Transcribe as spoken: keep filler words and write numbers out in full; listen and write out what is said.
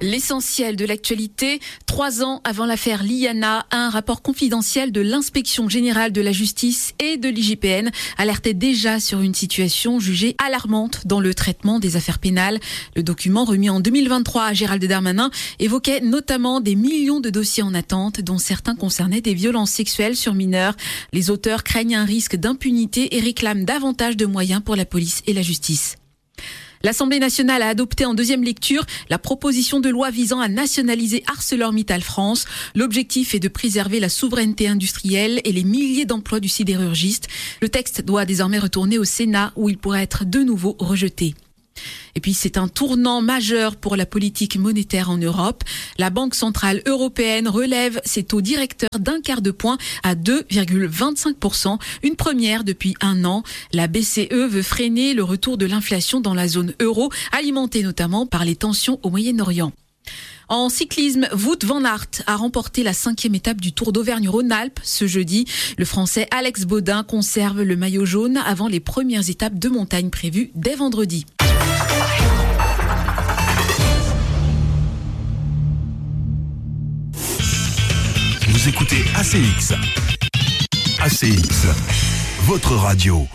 L'essentiel de l'actualité, trois ans avant l'affaire Liana, un rapport confidentiel de l'Inspection générale de la justice et de l'I G P N alertait déjà sur une situation jugée alarmante dans le traitement des affaires pénales. Le document remis en deux mille vingt-trois à Gérald Darmanin évoquait notamment des millions de dossiers en attente, dont certains concernaient des violences sexuelles sur mineurs. Les auteurs craignent un risque d'impunité et réclament davantage de moyens pour la police et la justice. L'Assemblée nationale a adopté en deuxième lecture la proposition de loi visant à nationaliser ArcelorMittal France. L'objectif est de préserver la souveraineté industrielle et les milliers d'emplois du sidérurgiste. Le texte doit désormais retourner au Sénat où il pourrait être de nouveau rejeté. Et puis c'est un tournant majeur pour la politique monétaire en Europe. La Banque centrale européenne relève ses taux directeurs d'un quart de point à deux virgule vingt-cinq pour cent, une première depuis un an. La B C E veut freiner le retour de l'inflation dans la zone euro, alimentée notamment par les tensions au Moyen-Orient. En cyclisme, Wout van Aert a remporté la cinquième étape du Tour d'Auvergne-Rhône-Alpes ce jeudi. Le Français Alex Baudin conserve le maillot jaune avant les premières étapes de montagne prévues dès vendredi. Vous écoutez A C X. A C X, votre radio.